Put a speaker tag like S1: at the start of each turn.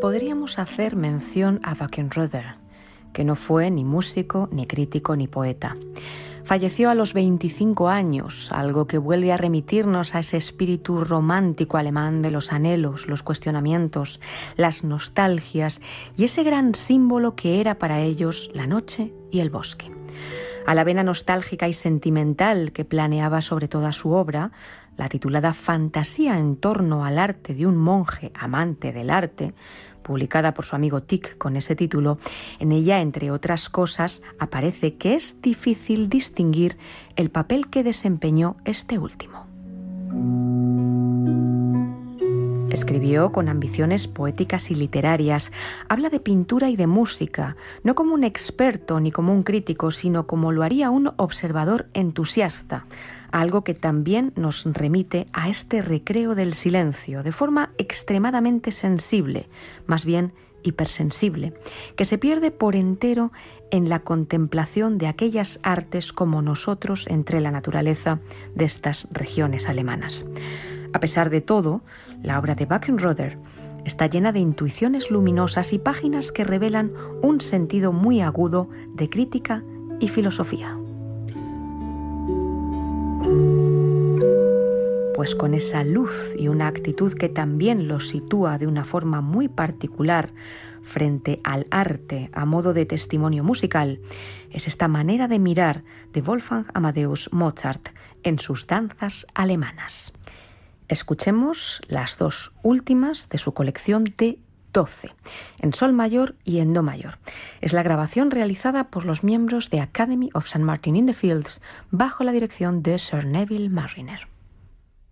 S1: podríamos hacer mención a Wackenroder, que no fue ni músico, ni crítico, ni poeta. Falleció a los 25 años, algo que vuelve a remitirnos a ese espíritu romántico alemán de los anhelos, los cuestionamientos, las nostalgias y ese gran símbolo que era para ellos la noche y el bosque. A la vena nostálgica y sentimental que planeaba sobre toda su obra, la titulada Fantasía en torno al arte de un monje amante del arte, publicada por su amigo Tieck con ese título, en ella, entre otras cosas, aparece que es difícil distinguir el papel que desempeñó este último. Escribió con ambiciones poéticas y literarias, habla de pintura y de música, no como un experto ni como un crítico, sino como lo haría un observador entusiasta, algo que también nos remite a este recreo del silencio, de forma extremadamente sensible, más bien hipersensible, que se pierde por entero en la contemplación de aquellas artes como nosotros entre la naturaleza de estas regiones alemanas. A pesar de todo, la obra de Wackenroder está llena de intuiciones luminosas y páginas que revelan un sentido muy agudo de crítica y filosofía. Pues con esa luz y una actitud que también los sitúa de una forma muy particular frente al arte a modo de testimonio musical, es esta manera de mirar de Wolfgang Amadeus Mozart en sus danzas alemanas. Escuchemos las dos últimas de su colección de 12, en sol mayor y en do mayor. Es la grabación realizada por los miembros de Academy of St. Martin in the Fields bajo la dirección de Sir Neville Marriner.